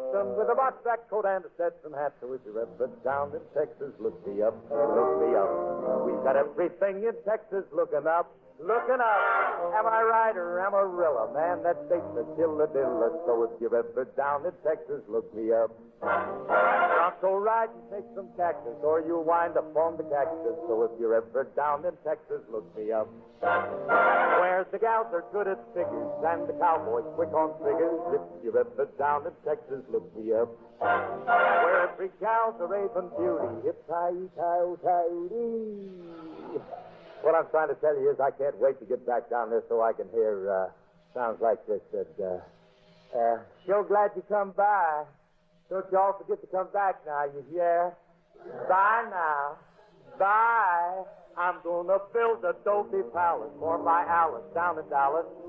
Texan with a box-back coat and a Stetson hat. So if you're ever down in Texas, look me up, look me up. We've got everything in Texas looking up, looking up. Am I right or Amarillo? Man, that state's a killadilla. So if you're ever down in Texas, look me up. Bronco ride and take some cactus, or you'll wind up on the cactus. So if you're ever down in Texas, look me up. Where the gals are good at figures and the cowboys quick on figures. If you're ever down in Texas, look me up. Where every gal's a raven beauty. Hip-tie-tie-tie-dee. What I'm trying to tell you is I can't wait to get back down there so I can hear sounds like this. Sure glad you come by. Don't you all forget to come back now, you hear? Bye now. Bye. I'm gonna build a Dolby Palace for my Alice down in Dallas.